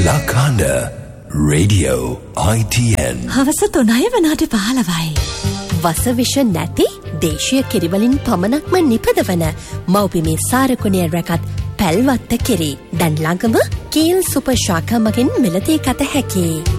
Lakanda Radio ITN. හවස 3 වනාට 15යි. වසවිෂ නැති දේශීය කිරිවලින් පමණක්ම නිපදවන මව්බිමේ සාරකුණය රැකත් පැල්වත්ත කිරි. දැන් ළඟම කීල් සුපර් ශාඛා මගින් මිලදී ගත හැකියි.